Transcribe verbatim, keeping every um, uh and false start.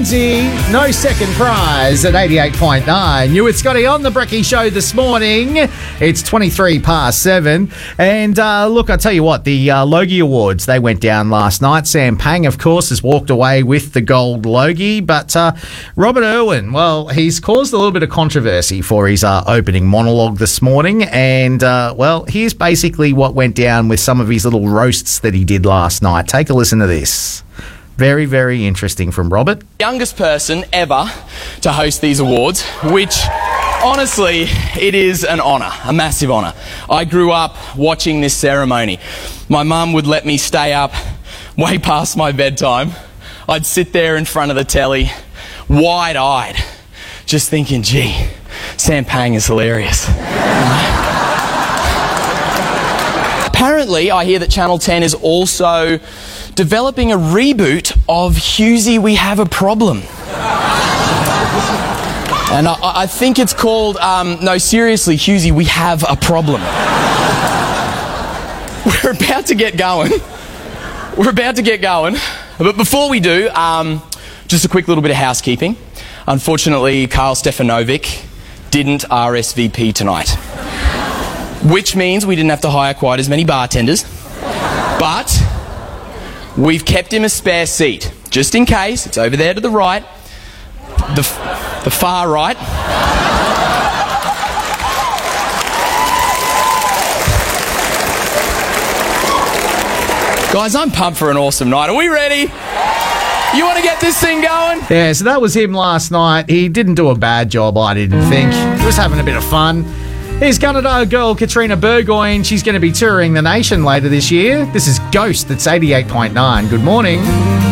Jonesy, no second prize at eighty-eight point nine. You with Scotty on the Brekkie Show this morning. It's twenty-three past seven. And uh, look, I tell you what, the uh, Logie Awards, they went down last night. Sam Pang, of course, has walked away with the gold Logie. But uh, Robert Irwin, well, he's caused a little bit of controversy for his uh, opening monologue this morning. And, uh, well, here's basically what went down with some of his little roasts that he did last night. Take a listen to this. Very, very interesting from Robert. Youngest person ever to host these awards, which honestly, it is an honour, a massive honour. I grew up watching this ceremony. My mum would let me stay up way past my bedtime. I'd sit there in front of the telly, wide-eyed, just thinking, gee, Sam Pang is hilarious. Apparently, I hear that Channel ten is also developing a reboot of Hughesy, We Have a Problem. And I, I think it's called, um, no, seriously, Hughesy, We Have a Problem. We're about to get going. We're about to get going. But before we do, um, just a quick little bit of housekeeping. Unfortunately, Karl Stefanovic didn't R S V P tonight, which means we didn't have to hire quite as many bartenders. But we've kept him a spare seat, just in case. It's over there to the right, the, f- the far right. Guys, I'm pumped for an awesome night. Are we ready? You want to get this thing going? Yeah, so that was him last night. He didn't do a bad job, I didn't think. He was having a bit of fun. Here's Gunnedah girl Katrina Burgoyne. She's going to be touring the nation later this year. This is Ghost. That's eighty-eight point nine. Good morning.